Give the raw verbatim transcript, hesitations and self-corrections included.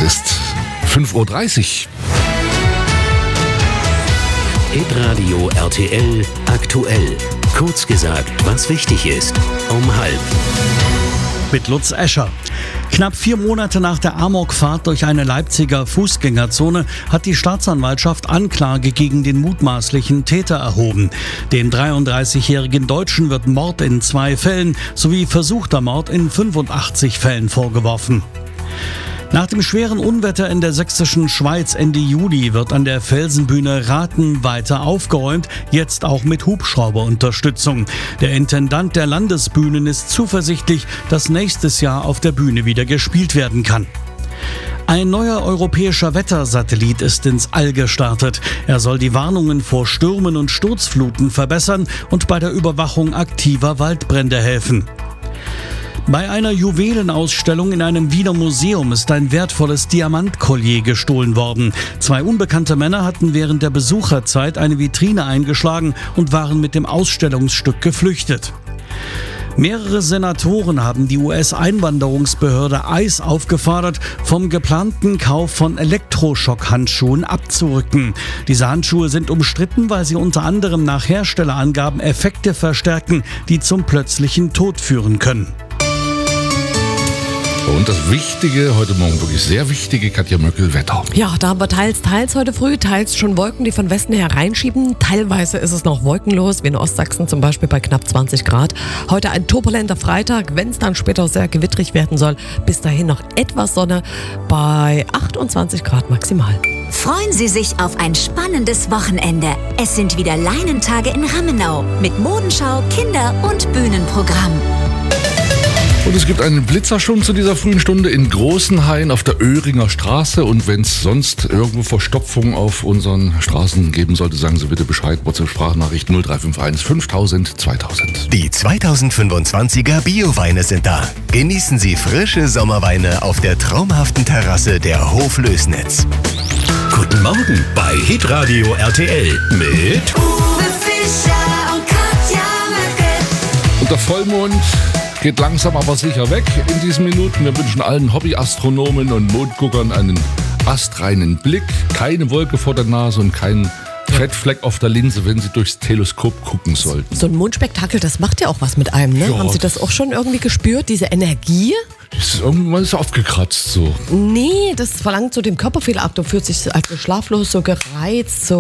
ist fünf Uhr dreißig. Hitradio R T L aktuell. Kurz gesagt, was wichtig ist. Um halb. Mit Lutz Escher. Knapp vier Monate nach der Amokfahrt durch eine Leipziger Fußgängerzone hat die Staatsanwaltschaft Anklage gegen den mutmaßlichen Täter erhoben. Dem dreiunddreißigjährigen Deutschen wird Mord in zwei Fällen sowie versuchter Mord in fünfundachtzig Fällen vorgeworfen. Nach dem schweren Unwetter in der sächsischen Schweiz Ende Juli wird an der Felsenbühne Rathen weiter aufgeräumt, jetzt auch mit Hubschrauberunterstützung. Der Intendant der Landesbühnen ist zuversichtlich, dass nächstes Jahr auf der Bühne wieder gespielt werden kann. Ein neuer europäischer Wettersatellit ist ins All gestartet. Er soll die Warnungen vor Stürmen und Sturzfluten verbessern und bei der Überwachung aktiver Waldbrände helfen. Bei einer Juwelenausstellung in einem Wiener Museum ist ein wertvolles Diamantkollier gestohlen worden. Zwei unbekannte Männer hatten während der Besucherzeit eine Vitrine eingeschlagen und waren mit dem Ausstellungsstück geflüchtet. Mehrere Senatoren haben die U S-Einwanderungsbehörde I C E aufgefordert, vom geplanten Kauf von Elektroschockhandschuhen abzurücken. Diese Handschuhe sind umstritten, weil sie unter anderem nach Herstellerangaben Effekte verstärken, die zum plötzlichen Tod führen können. Und das Wichtige, heute Morgen wirklich sehr wichtige, Katja Möckel, Wetter. Ja, da haben wir teils, teils heute früh, teils schon Wolken, die von Westen her reinschieben. Teilweise ist es noch wolkenlos, wie in Ostsachsen zum Beispiel bei knapp zwanzig Grad. Heute ein turbulenter Freitag, wenn es dann später sehr gewittrig werden soll. Bis dahin noch etwas Sonne bei achtundzwanzig Grad maximal. Freuen Sie sich auf ein spannendes Wochenende. Es sind wieder Leinentage in Rammenau mit Modenschau, Kinder- und Bühnenprogramm. Und es gibt einen Blitzer schon zu dieser frühen Stunde in Großenhain auf der Öhringer Straße. Und wenn es sonst irgendwo Verstopfung auf unseren Straßen geben sollte, sagen Sie bitte Bescheid. WhatsApp-Sprachnachricht null drei fünf eins fünftausend zweitausend. Die zweitausendfünfundzwanziger Bioweine sind da. Genießen Sie frische Sommerweine auf der traumhaften Terrasse der Hoflößnitz. Guten Morgen bei Hitradio R T L mit Uwe Fischer und Katja Möckel. Und der Vollmond geht langsam aber sicher weg in diesen Minuten. Wir wünschen allen Hobbyastronomen und Mondguckern einen astreinen Blick. Keine Wolke vor der Nase und kein Fettfleck auf der Linse, wenn sie durchs Teleskop gucken sollten. So ein Mondspektakel, das macht ja auch was mit einem, ne? Ja. Haben Sie das auch schon irgendwie gespürt, diese Energie? Das ist irgendwann ist aufgekratzt so. Nee, das verlangt so den Körperfehlerakt. Du fühlst dich also schlaflos, so gereizt, so